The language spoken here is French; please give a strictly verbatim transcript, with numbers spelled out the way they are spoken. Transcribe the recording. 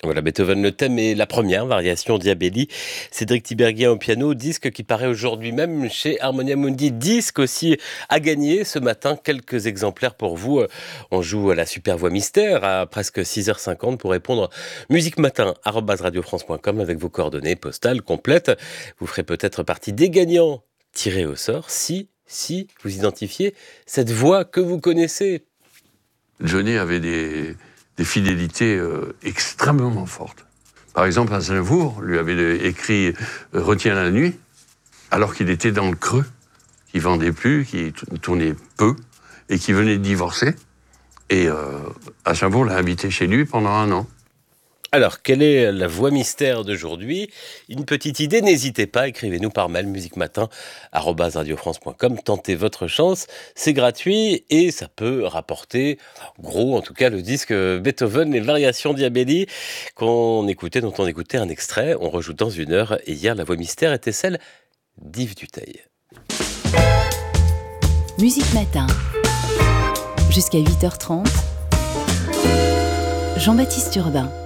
Voilà, Beethoven le thème et la première variation Diabelli. Cédric Tiberghien au piano, disque qui paraît aujourd'hui même chez Harmonia Mundi. Disque aussi à gagner ce matin, quelques exemplaires pour vous. On joue à la super voix mystère à presque six heures cinquante pour répondre musique matin arobase radio france point com avec vos coordonnées postales complètes. Vous ferez peut-être partie des gagnants tirés au sort si, si vous identifiez cette voix que vous connaissez. Johnny avait des... des fidélités euh, extrêmement fortes. Par exemple, Aznavour lui avait écrit euh, « Retiens la nuit », alors qu'il était dans le creux, qu'il vendait plus, qu'il tournait peu, et qu'il venait de divorcer. Et euh, Aznavour l'a invité chez lui pendant un an. Alors, quelle est la voix mystère d'aujourd'hui ? Une petite idée, n'hésitez pas, écrivez-nous par mail musiquematin arobase radio france point com, tentez votre chance, c'est gratuit et ça peut rapporter, gros en tout cas, le disque Beethoven, les variations Diabelli, qu'on écoutait, dont on écoutait un extrait, on rejoue dans une heure, et hier la voix mystère était celle d'Yves Duteil. Musique Matin, jusqu'à huit heures trente, Jean-Baptiste Urbain.